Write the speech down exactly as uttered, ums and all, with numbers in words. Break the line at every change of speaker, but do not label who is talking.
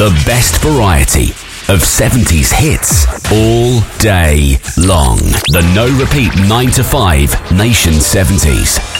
The best variety of seventies hits all day long. The No Repeat nine to five Nation seventies.